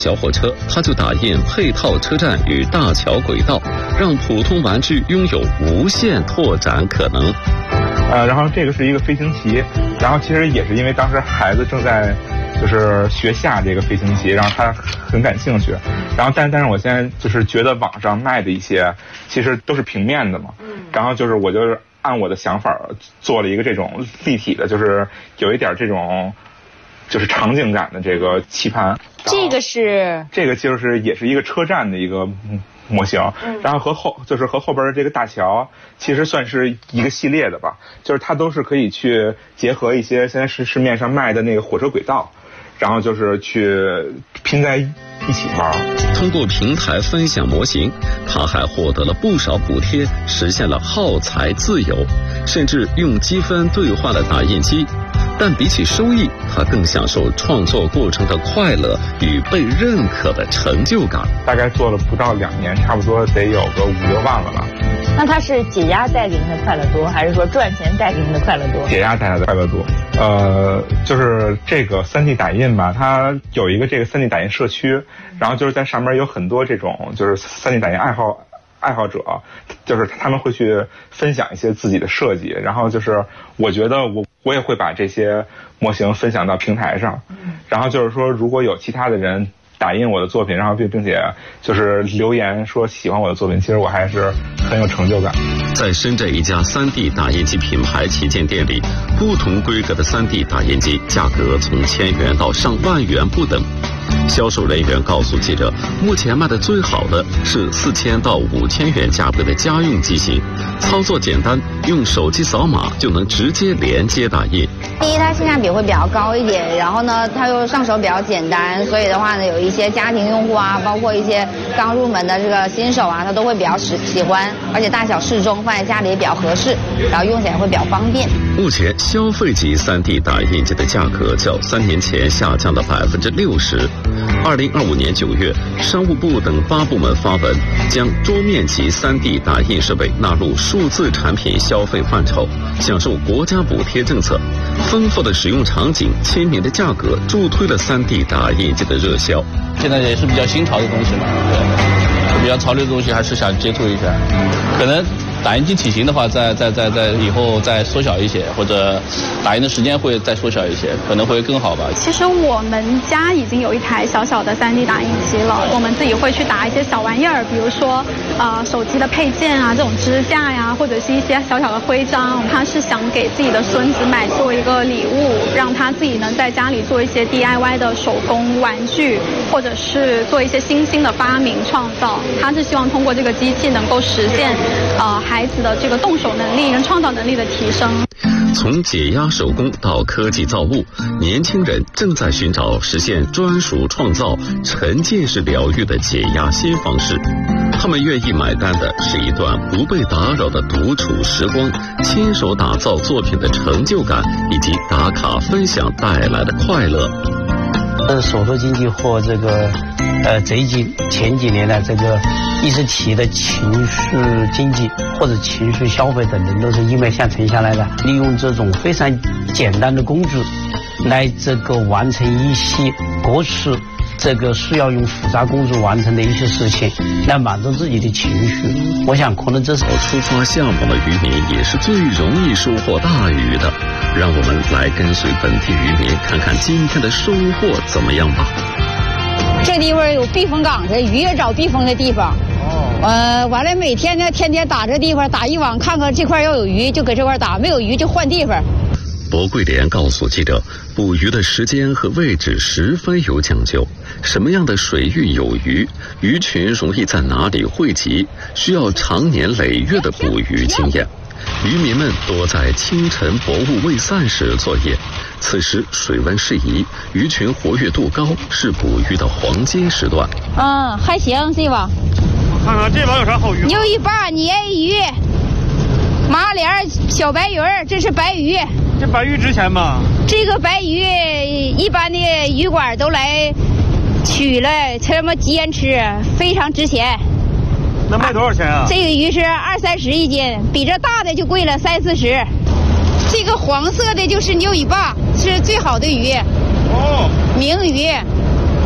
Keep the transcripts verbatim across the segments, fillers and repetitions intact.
小火车，它就打印配套车站与大桥轨道，让普通玩具拥有无限拓展可能。 呃，然后这个是一个飞行棋，然后其实也是因为当时孩子正在就是学下这个飞行棋，然后他很感兴趣，然后但但是我现在就是觉得网上卖的一些其实都是平面的嘛，然后就是我就是按我的想法做了一个这种立体的，就是有一点这种就是场景感的这个棋盘。 这个是这个就是也是一个车站的一个模型，然后和后就是和后边的这个大桥其实算是一个系列的吧，就是它都是可以去结合一些现在市市面上卖的那个火车轨道，然后就是去拼在一起玩。 通过平台分享模型，他还获得了不少补贴，实现了耗材自由，甚至用积分兑换了打印机。但比起收益，他更享受创作过程的快乐与被认可的成就感。 大概做了不到两年，差不多得有个五六万了吧。 那他是解压带给您的快乐多，还是说赚钱带给您的快乐多？ 解压带来的快乐多。呃，就是这个 三 D 打印吧，它有一个这个 三 D 打印社区，然后就是在上面有很多这种就是 三 D 打印爱好爱好者，就是他们会去分享一些自己的设计，然后就是我觉得我我也会把这些模型分享到平台上，然后就是说如果有其他的人打印我的作品，然后并并且就是留言说喜欢我的作品，其实我还是很有成就感。 在深圳一家 三 D 打印机品牌旗舰店里，不同规格的 三 D 打印机价格从千元到上万元不等。销售人员告诉记者，目前卖的最好的是四千到五千元价位的家用机型，操作简单，用手机扫码就能直接连接打印。 第一，它性价比会比较高一点，然后呢，它又上手比较简单，所以的话呢，有一些家庭用户啊，包括一些刚入门的这个新手啊，他都会比较喜喜欢，而且大小适中，放在家里也比较合适，然后用起来会比较方便。 目前消费级 三 D 打印机的价格较三年前下降了百分之六十。二零二五年九月，商务部等八部门发文，将桌面级 三 D 打印设备纳入数字产品消费范畴，享受国家补贴政策。丰富的使用场景、亲民的价格，助推了 三 D 打印机的热销。 现在也是比较新潮的东西嘛，对，比较潮流的东西还是想接触一下，可能。打印机体型的话，在在在在以后再缩小一些，或者打印的时间会再缩小一些，可能会更好吧。 其实我们家已经有一台小小的 三 D 打印机了，我们自己会去打一些小玩意儿，比如说呃手机的配件啊，这种支架呀，或者是一些小小的徽章。他是想给自己的孙子买做一个礼物，让他自己能在家里做一些 D I Y 的手工玩具，或者是做一些新兴的发明创造。他是希望通过这个机器能够实现呃。孩子的这个动手能力跟创造能力的提升。 从解压手工到科技造物，年轻人正在寻找实现专属创造、沉浸式疗愈的解压新方式。他们愿意买单的是一段不被打扰的独处时光，亲手打造作品的成就感，以及打卡分享带来的快乐。 呃，手作经济或这个呃这几前几年的这个一直提的情绪经济或者情绪消费等等，都是一脉相承下来的。利用这种非常简单的工具，来这个完成一些过去这个需要用复杂工具完成的一些事情，来满足自己的情绪。我想，可能这是出发向往的渔民也是最容易收获大鱼的。让我们来跟随本地渔民，看看今天的收获怎么样吧。 这地方有避风港，这鱼也找避风的地方。呃，完了每天呢，天天打这地方打一网，看看这块要有鱼就搁这块打，没有鱼就换地方。 薄桂莲告诉记者，捕鱼的时间和位置十分有讲究，什么样的水域有鱼，鱼群容易在哪里汇集，需要长年累月的捕鱼经验。渔民们多在清晨薄雾未散时作业，此时水温适宜，鱼群活跃度高，是捕鱼的黄金时段。 嗯，还行，这网。 我看看这网有啥好鱼？ 牛一把鲶鱼、马脸、小白鱼，这是白鱼。 这白鱼值钱吗？ 这个白鱼一般的鱼馆都来取了，这么煎吃，非常值钱。 那卖多少钱啊？ 这个鱼是二三十一斤，比这大的就贵了三四十。这个黄色的就是牛尾巴，是最好的鱼。哦，名鱼。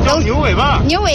叫牛尾巴。 牛尾